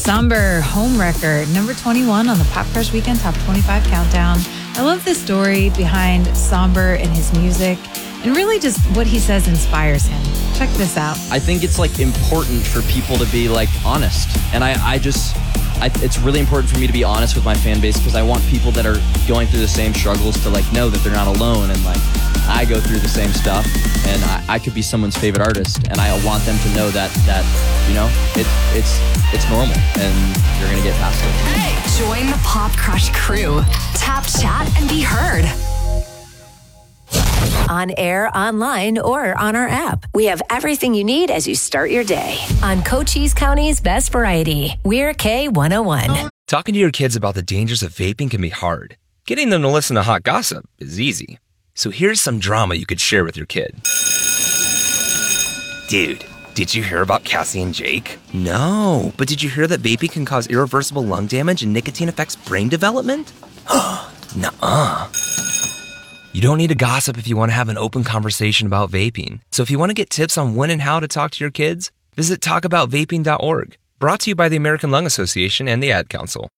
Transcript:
Somber, Homewrecker, number 21 on the Pop Crush Weekend Top 25 Countdown. I love the story behind Somber and his music, and really just what he says inspires him. Check this out. I think it's like important for people to be like honest, and it's really important for me to be honest with my fan base because I want people that are going through the same struggles to like know that they're not alone, and like I go through the same stuff, and I could be someone's favorite artist, and I want them to know that you know it's normal, and you're gonna get past it. Hey, join the Pop Crush crew. Tap, chat, and be heard. On air, online, or on our app. We have everything you need as you start your day. On Cochise County's Best Variety, we're K101. Talking to your kids about the dangers of vaping can be hard. Getting them to listen to hot gossip is easy. So here's some drama you could share with your kid. Dude, did you hear about Cassie and Jake? No, but did you hear that vaping can cause irreversible lung damage and nicotine affects brain development? Nuh-uh. You don't need to gossip if you want to have an open conversation about vaping. So if you want to get tips on when and how to talk to your kids, visit talkaboutvaping.org. Brought to you by the American Lung Association and the Ad Council.